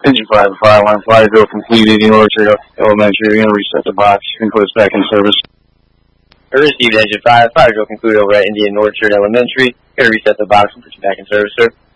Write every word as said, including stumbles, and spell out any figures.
Engine five, fire line, fire drill complete, Indian Orchard Elementary. We're going to reset the box and put us back in service. I received engine five, fire drill concluded over at Indian Orchard Elementary. Going to reset the box and put you back in service, sir.